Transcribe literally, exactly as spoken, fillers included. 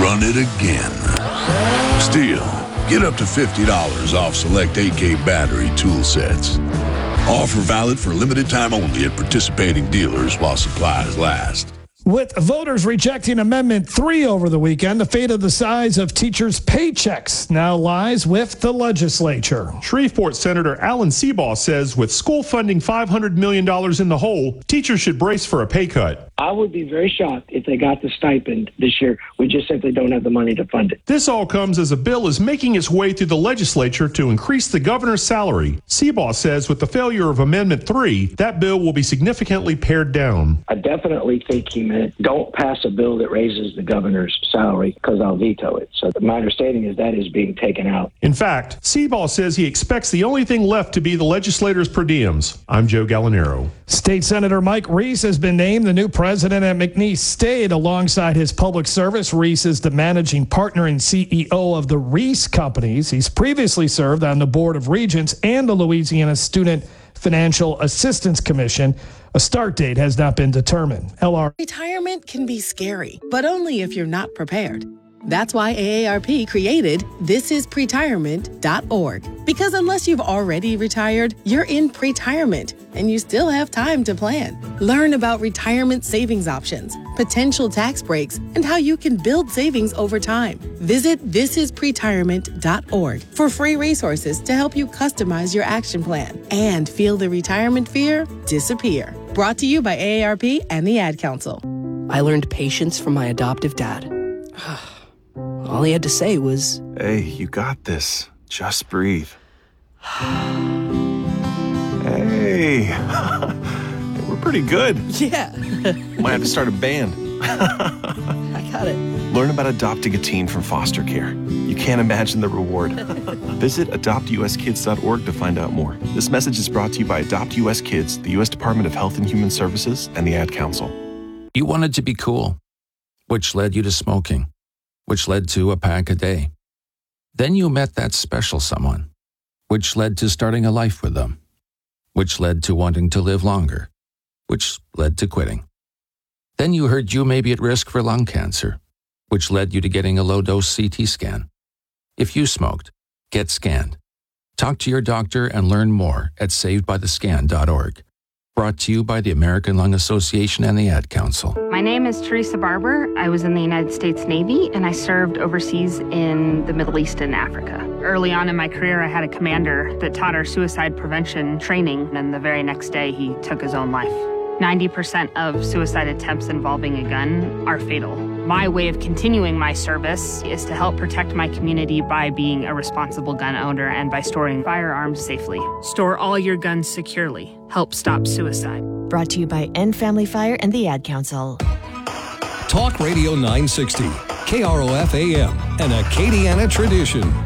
run it again. Stihl, get up to fifty dollars off select A K battery tool sets. Offer valid for limited time only at participating dealers while supplies last. With voters rejecting Amendment three over the weekend, the fate of the size of teachers' paychecks now lies with the legislature. Shreveport Senator Alan Seabaugh says with school funding five hundred million dollars in the hole, teachers should brace for a pay cut. I would be very shocked if they got the stipend this year. We just simply don't have the money to fund it. This all comes as a bill is making its way through the legislature to increase the governor's salary. Seabaugh says with the failure of Amendment three, that bill will be significantly pared down. I definitely think he meant don't pass a bill that raises the governor's salary because I'll veto it. So my understanding is that is being taken out. In fact, Seabaugh says he expects the only thing left to be the legislators' per diems. I'm Joe Gallinaro. State Senator Mike Reese has been named the new president at McNeese State. Alongside his public service, Reese is the managing partner and C E O of the Reese Companies. He's previously served on the Board of Regents and the Louisiana Student Financial Assistance Commission. A start date has not been determined. L R Retirement can be scary, but only if you're not prepared. That's why A A R P created this is pretirement dot org. Because unless you've already retired, you're in pretirement and you still have time to plan. Learn about retirement savings options, potential tax breaks, and how you can build savings over time. Visit this is pretirement dot org for free resources to help you customize your action plan and feel the retirement fear disappear. Brought to you by A A R P and the Ad Council. I learned patience from my adoptive dad. All he had to say was, "Hey, you got this. Just breathe." Hey, we're pretty good. Yeah. Might have to start a band. I got it. Learn about adopting a teen from foster care. You can't imagine the reward. Visit adopt u s kids dot org to find out more. This message is brought to you by Adopt U S Kids, the U S Department of Health and Human Services, and the Ad Council. You wanted to be cool, which led you to smoking, which led to a pack a day. Then you met that special someone, which led to starting a life with them, which led to wanting to live longer, which led to quitting. Then you heard you may be at risk for lung cancer, which led you to getting a low-dose C T scan. If you smoked, get scanned. Talk to your doctor and learn more at saved by the scan dot org. Brought to you by the American Lung Association and the Ad Council. My name is Teresa Barber. I was in the United States Navy, and I served overseas in the Middle East and Africa. Early on in my career, I had a commander that taught our suicide prevention training, and the very next day, he took his own life. ninety percent of suicide attempts involving a gun are fatal. My way of continuing my service is to help protect my community by being a responsible gun owner and by storing firearms safely. Store all your guns securely. Help stop suicide. Brought to you by End Family Fire and the Ad Council. Talk Radio nine sixty, K R O F A M, an Acadiana tradition.